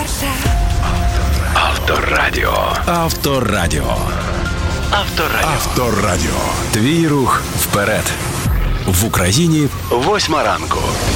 перша. Авторадіо. Авторадіо. Авторадіо. Твій рух вперед. В Україні 8 ранку.